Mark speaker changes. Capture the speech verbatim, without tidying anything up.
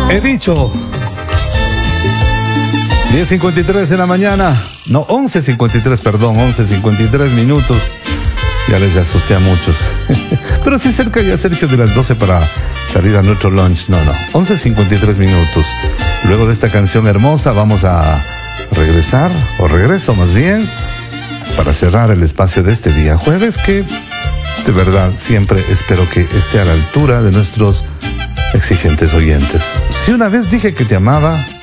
Speaker 1: He dicho. diez cincuenta y tres de la mañana. No, once cincuenta y tres, perdón, once cincuenta y tres minutos. Ya les asusté a muchos. Pero sí cerca ya Sergio de las doce para salir a nuestro lunch. No, no, once cincuenta y tres minutos. Luego de esta canción hermosa vamos a regresar, o regreso más bien, para cerrar el espacio de este día jueves, que de verdad siempre espero que esté a la altura de nuestros exigentes oyentes. Si una vez dije que te amaba,